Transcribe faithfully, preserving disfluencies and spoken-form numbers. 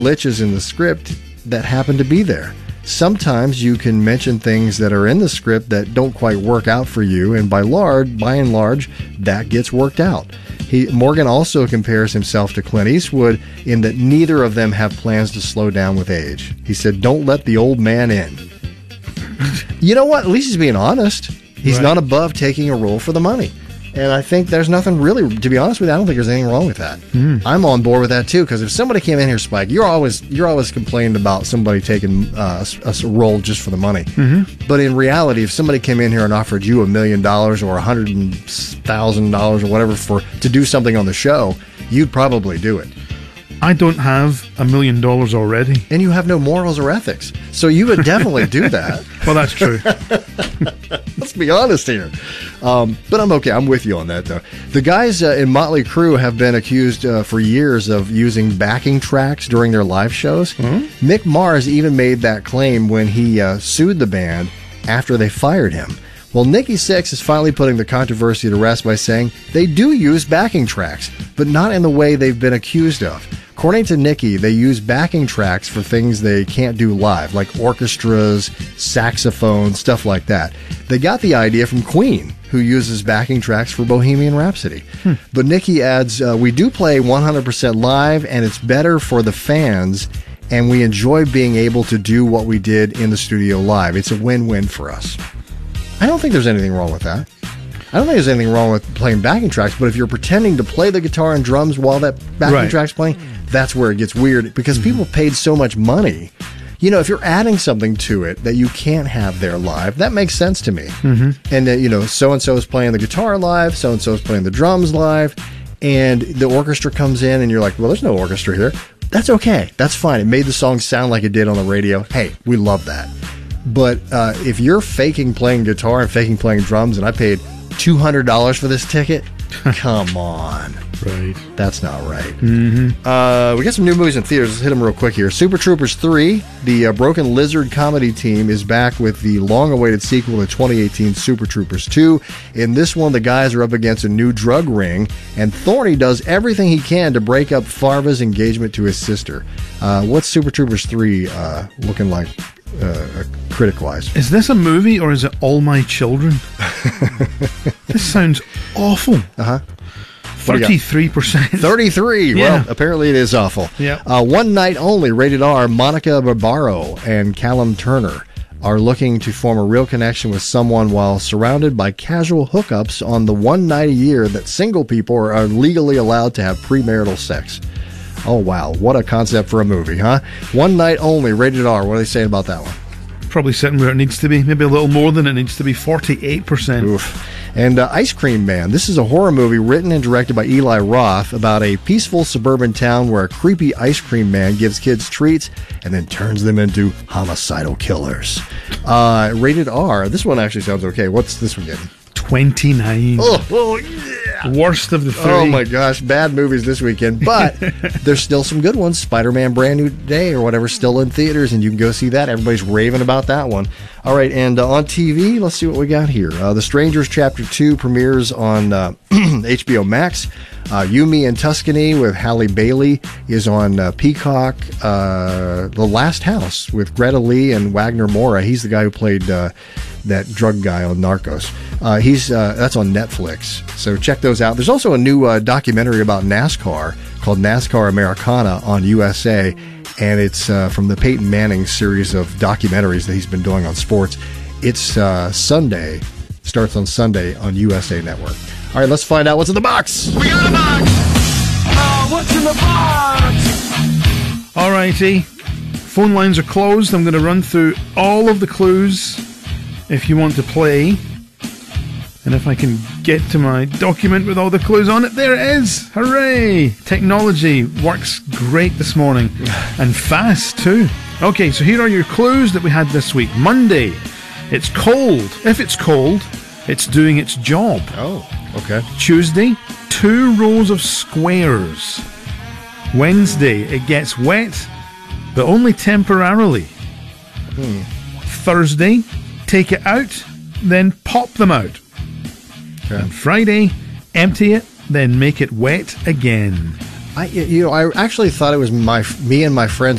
glitches in the script that happen to be there. Sometimes you can mention things that are in the script that don't quite work out for you, and by large, by and large, that gets worked out. He, Morgan also compares himself to Clint Eastwood in that neither of them have plans to slow down with age. He said, "Don't let the old man in." You know what? At least he's being honest. He's right. Not above taking a role for the money. And I think there's nothing really, to be honest with you, I don't think there's anything wrong with that. Mm. I'm on board with that too, because if somebody came in here, Spike, you're always you're always complaining about somebody taking uh, a, a role just for the money. Mm-hmm. But in reality, if somebody came in here and offered you a million dollars or a hundred thousand dollars or whatever for to do something on the show, you'd probably do it. I don't have a million dollars already. And you have no morals or ethics. So you would definitely do that. Well, that's true. Let's be honest here. Um, but I'm okay. I'm with you on that, though. The guys uh, in Motley Crue have been accused uh, for years of using backing tracks during their live shows. Mm-hmm. Mick Mars even made that claim when he uh, sued the band after they fired him. Well, Nikki Sixx is finally putting the controversy to rest by saying they do use backing tracks, but not in the way they've been accused of. According to Nikki, they use backing tracks for things they can't do live, like orchestras, saxophone, stuff like that. They got the idea from Queen, who uses backing tracks for Bohemian Rhapsody. Hmm. But Nikki adds, uh, we do play one hundred percent live, and it's better for the fans, and we enjoy being able to do what we did in the studio live. It's a win-win for us. I don't think there's anything wrong with that. I don't think there's anything wrong with playing backing tracks, but if you're pretending to play the guitar and drums while that backing right. track's playing, that's where it gets weird, because mm-hmm. people paid so much money. You know, if you're adding something to it that you can't have there live, that makes sense to me. Mm-hmm. And, uh, you know, so-and-so is playing the guitar live, so-and-so is playing the drums live, and the orchestra comes in, and you're like, well, there's no orchestra here. That's okay. That's fine. It made the song sound like it did on the radio. Hey, we love that. But uh, if you're faking playing guitar and faking playing drums, and I paid two hundred dollars for this ticket, come on. Right. That's not right. Mm-hmm. Uh, we got some new movies in theaters. Let's hit them real quick here. Super Troopers three, the uh, Broken Lizard comedy team, is back with the long-awaited sequel to twenty eighteen Super Troopers two. In this one, the guys are up against a new drug ring, and Thorny does everything he can to break up Farva's engagement to his sister. Uh, what's Super Troopers three uh, looking like? Uh, critic-wise, is this a movie or is it All My Children? This sounds awful. Uh-huh. thirty-three percent. thirty-three. Yeah. Well, apparently it is awful. Yeah. Uh, one night only, rated R, Monica Barbaro and Callum Turner are looking to form a real connection with someone while surrounded by casual hookups on the one night a year that single people are legally allowed to have premarital sex. Oh, wow. What a concept for a movie, huh? One night only, rated R. What are they saying about that one? Probably sitting where it needs to be. Maybe a little more than it needs to be. forty-eight percent. Oof. And uh, Ice Cream Man. This is a horror movie written and directed by Eli Roth about a peaceful suburban town where a creepy ice cream man gives kids treats and then turns them into homicidal killers. Uh, rated R. This one actually sounds okay. What's this one getting? twenty-nine. Oh, oh, yeah. Worst of the three. Oh, my gosh. Bad movies this weekend. But there's still some good ones. Spider-Man Brand New Day or whatever still in theaters, and you can go see that. Everybody's raving about that one. All right, and uh, on T V, let's see what we got here. Uh, The Strangers Chapter two premieres on uh, H B O Max. Uh, Yumi and Tuscany with Halle Bailey is on uh, Peacock. Uh, The Last House with Greta Lee and Wagner Moura. He's the guy who played uh, that drug guy on Narcos. Uh, he's uh, that's on Netflix. So check those out. There's also a new uh, documentary about NASCAR called NASCAR Americana on U S A, and it's uh, from the Peyton Manning series of documentaries that he's been doing on sports. It's uh, Sunday. Starts on Sunday on U S A Network. All right, let's find out what's in the box. We got a box. Uh, what's in the box? All righty. Phone lines are closed. I'm going to run through all of the clues if you want to play. And if I can get to my document with all the clues on it, there it is. Hooray! Technology works great this morning. And fast, too. Okay, so here are your clues that we had this week. Monday, it's cold. If it's cold, it's doing its job. Oh, okay. Tuesday, two rows of squares. Wednesday, it gets wet, but only temporarily. Hmm. Thursday, take it out, then pop them out. Okay. And Friday, empty it, then make it wet again. I, you know, I actually thought it was my me and my friends